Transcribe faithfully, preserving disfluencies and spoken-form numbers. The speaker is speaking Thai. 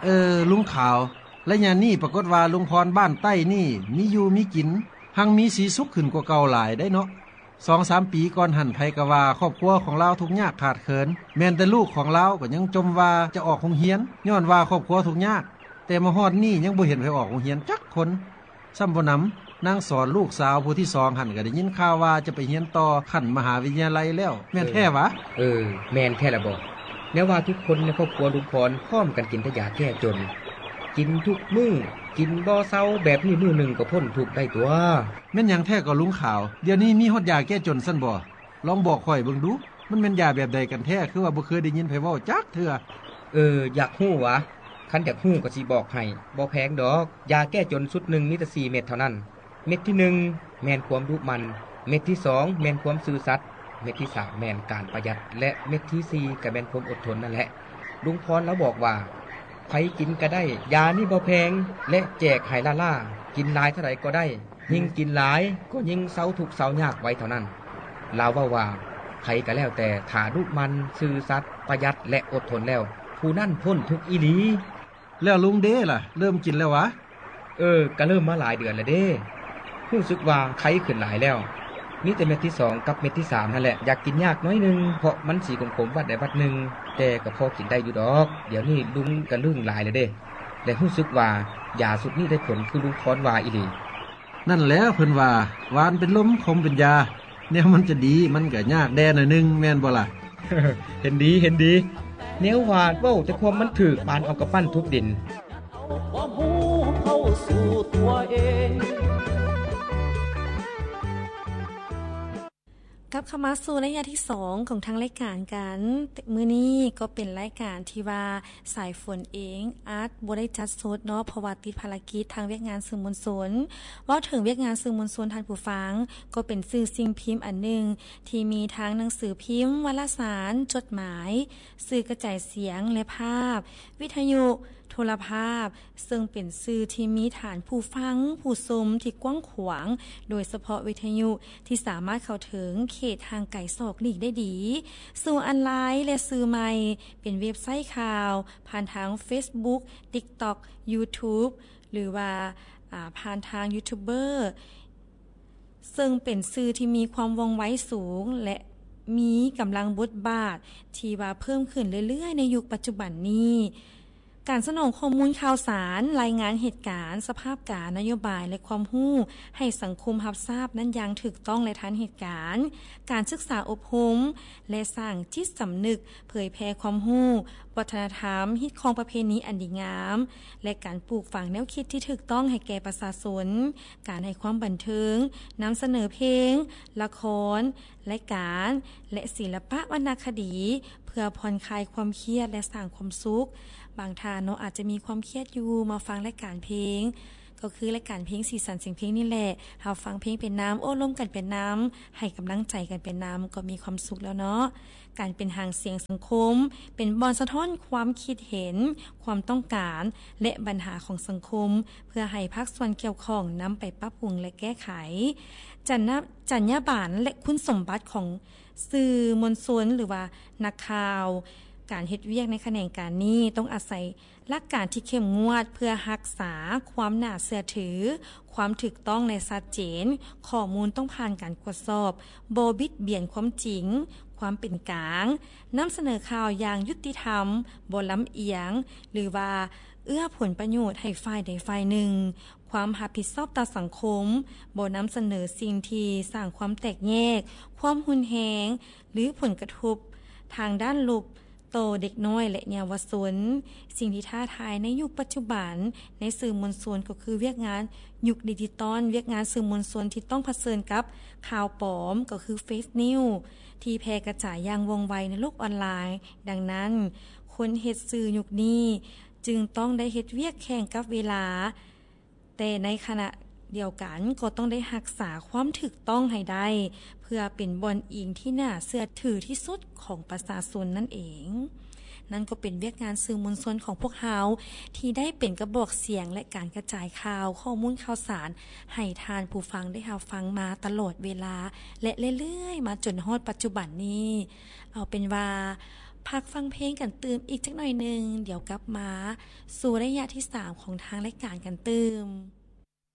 เออลุงขาวและยามนี้ปรากฏว่าลุงพรบ้านใต้นี่มีอยู่มีกินหังมีสีสุขขึ้นกว่าเก่าหลายได้เนาะ สองสาม ปีก่อนหันไผก็ว่าครอบครัวของเราทุกข์ยากขาดเขินแม้แต่ลูกของเราก็ยังจมว่าจะออกโรงเรียนย้อนว่าครอบครัวทุกข์ยากแต่มาฮอดนี้ยังบ่เห็นไผออกโรงเรียนจักคนซ้ำบ่นำนางสอนลูกสาวผู้ที่สองหันก็ได้ยินข่าวว่าจะไปเรียนต่อขั้นมหาวิทยาลัยแล้วแม่นแท้วะเออแม่นแท้ละบ่แม้ว่าทุกคนในครอบครัวลุงพรพร้อมกันกินแต่ยาแก้จนกินทุกมื้อกินบ่เซาแบบนี้มื้อนึงก็พ้นทุกข์ได้ตัวแม่นหยังแท้ก็ลุงขาวเดี๋ยวนี้มีฮอดยาแก้จนซั่นบ่ลองบอกข่อยเบิ่งดูมันแม่นยาแบบใดกันแท้คือว่าบ่เคยได้ยินไผเว้าจักเทื่อเอออยากฮู้วะคันอยากฮู้ก็สิบอกให้บ่แพงดอกยาแก้จนชุดหนึ่งมีแต่สี่เม็ดเท่านั้นเม็ดที่หนึ่งแม่นความดุมันเม็ดที่สองแม่นความซื่อสัตย์เม็ดที่สามแม่นการประหยัดและเม็ดที่สี่ก็แม่นความอดทนนั่นแหละลุงพรแล้วบอกว่าใครกินก็ได้ยานี่บ่แพงและแจกให้ล่าๆกินหลายเท่าไหร่ก็ได้ยิ่งกินหลายก็ยิ่งเซาทุกข์เซายากไว้เท่านั้นลาวว่าว่าใครก็แล้วแต่ถ้าดุมันซื่อสัตย์ประหยัดและอดทนแล้วผู้นั้นพ้นทุกข์อีหลีแล้วลุงเด้ล่ะเริ่มกินแล้ววะเออก็เริ่มมาหลายเดือนแล้วเด้รู้สึกว่าไข้ขึ้นหลายแล้วมีแต่เม็ดที่สองกับเม็ดที่สามนั่นแหละอยากกินยากน้อยนึงเพราะมันสีขมๆบัดใดบัดนึงแต่ก็พอกินได้อยู่ดอกเดี๋ยวนี้ลุงก็ลึ่งหลายแล้วเด้และรู้สึกว่ายาสุดนี้ได้ผลคือลุงพรว่าอีหลีนั่นแหละเพิ่นว่าหวานเป็นลมคมเป็นยาแนวมันจะดีมันก็ยากแดหน่อยนึงแม่นบ่ล่ะเห็นดีเห็นดีแนวว่าเว้าแต่ความมันถูกปานเอากระปั้นทุบดินความหูเข้าสู่ตัวเองกลับเข้ามาสู่ระยะที่สองของทางรายการกันมื้อนี้ก็เป็นรายการที่ว่าสายฝนเองอาจบ่ได้จัดสดเนาะเพราะว่าติดภารกิจทางเวียกงานสื่อมวลชนว่าถึงเวียกงานสื่อมวลชนท่านผู้ฟังก็เป็นสื่อสิ่งพิมพ์อันนึงที่มีทั้งหนังสือพิมพ์วารสารจดหมายสื่อกระจายเสียงและภาพวิทยุโทรภาพซึ่งเป็นสื่อที่มีฐานผู้ฟังผู้ชมที่กว้างขวางโดยเฉพาะวิทยุที่สามารถเข้าถึงเขตทางไกลศอกหลีกได้ดีสื่อออนไลน์และสื่อใหม่เป็นเว็บไซต์ข่าวผ่านทาง Facebook TikTok YouTube หรือว่าผ่านทางยูทูบเบอร์ซึ่งเป็นสื่อที่มีความว่องไวสูงและมีกำลังบทบาทที่ว่าเพิ่มขึ้นเรื่อยๆในยุคปัจจุบันนี้การสนองข้อมูลข่าวสารรายงานเหตุการณ์สภาพการนโยบายและความรู้ให้สังคมรับทราบนั้นอย่างถูกต้องและทันเหตุการณ์การศึกษาอบรมและสร้างจิตสำนึกเผยแพร่ความรู้วัฒนธรรมฮิตของประเพณีอันดีงามและการปลูกฝังแนวคิดที่ถูกต้องให้แก่ประชาชนการให้ความบันเทิงนำเสนอเพลงละครรายการและศิลปะวรรณคดีเพื่อผ่อนคลายความเครียดและสร้างความสุขบางท่านเนาะอาจจะมีความเครียดอยู่มาฟังรายการเพลงก็คือรายการเพลงสีสันเสียงเพลงนี่แหละเราฟังเพลงเป็นน้ำโอ้ลมกันเป็นน้ำให้กำลังใจกันเป็นน้ำก็มีความสุขแล้วเนาะการเป็นหางเสียงสังคมเป็นบอลสะท้อนความคิดเห็นความต้องการและปัญหาของสังคมเพื่อให้ภาคส่วนเกี่ยวข้องนำไปปรับปรุงและแก้ไขจรรยาจรรยาบรรณและคุณสมบัติของสื่อมวลชนหรือว่านักข่าวการเฮ็ดเวียกในแขนงการนี้ต้องอาศัยหลักการที่เข้มงวดเพื่อรักษาความน่าเชื่อถือความถูกต้องและชัดเจนข้อมูลต้องผ่านการตรวจสอบบ่บิดเบียนความจริงความเป็นกลางนำเสนอข่าวอย่างยุติธรรมบ่ลำเอียงหรือว่าเอื้อผลประโยชน์ให้ฝ่ายใดฝ่ายหนึ่งความรับผิดชอบต่อสังคมบ่นำเสนอสิ่งที่สร้างความแตกแยกความหุนแหงหรือผลกระทบทางด้านลบโตเด็กน้อยและเยาวชนสิ่งที่ท้าทายในยุคปัจจุบันในสื่อมวลชนก็คือเวียกงานยุคดิจิตอลเวียกงานสื่อมวลชนที่ต้องเผชิญกับข่าวปลอมก็คือเฟซนิวส์ที่แพร่กระจายอย่างว่องไวในโลกออนไลน์ดังนั้นคนเฮ็ดสื่อยุคนี้จึงต้องได้เฮ็ดเวียกแข่งกับเวลาแต่ในขณะเดียวกันก็ต้องได้รักษาความถูกต้องให้ได้เพื่อเป็นบอนอิงที่น่าเชื่อถือที่สุดของประชาชนนั่นเองนั่นก็เป็นเวียกงานสื่อมวลชนของพวกเราที่ได้เป็นกระบอกเสียงและการกระจายข่าวข้อมูลข่าวสารให้ทานผู้ฟังได้รับฟังมาตลอดเวลาและเรื่อยๆมาจนฮอดปัจจุบันนี้เอาเป็นว่าพักฟังเพลงกันตืมอีกจักหน่อยหนึ่งเดี๋ยวกลับมาสู่ระยะที่สามของทางรายการกันตืม